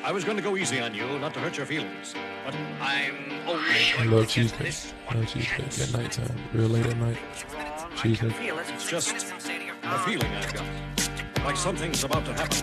I was going to go easy on you, not to hurt your feelings, but I'm only I going love to get cheesecake. this. I love cheesecake at nighttime, real late at night. Cheesecake. It's just a feeling I've got, like something's about to happen.